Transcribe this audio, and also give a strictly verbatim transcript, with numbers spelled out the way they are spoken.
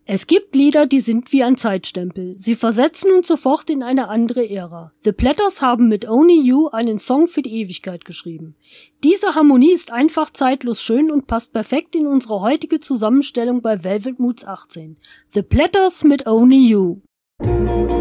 Es gibt Lieder, die sind wie ein Zeitstempel. Sie versetzen uns sofort in eine andere Ära. The Platters haben mit Only You einen Song für die Ewigkeit geschrieben. Diese Harmonie ist einfach zeitlos schön und passt perfekt in unsere heutige Zusammenstellung bei Velvet Moods achtzehn. The Platters mit Only You.